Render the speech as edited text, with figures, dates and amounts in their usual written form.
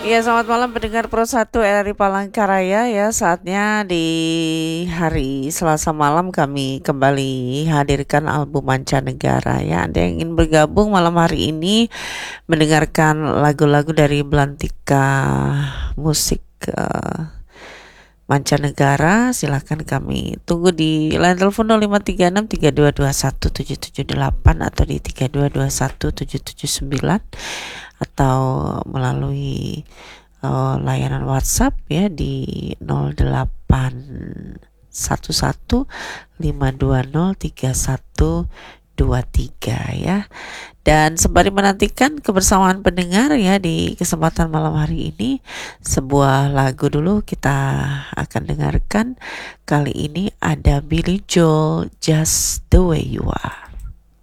Ya, selamat malam pendengar Pro 1 RRI Palangkaraya ya. Saatnya di hari Selasa malam kami kembali hadirkan album mancanegara ya. Anda yang ingin bergabung malam hari ini mendengarkan lagu-lagu dari Belantika musik mancanegara, silakan kami tunggu di line telepon 0536 3221 778 atau di 3221 779 atau melalui layanan WhatsApp ya di 0811 5203123 ya. Dan sembari menantikan kebersamaan pendengar ya di kesempatan malam hari ini, sebuah lagu dulu kita akan dengarkan. Kali ini ada Billy Joel, Just the Way You Are.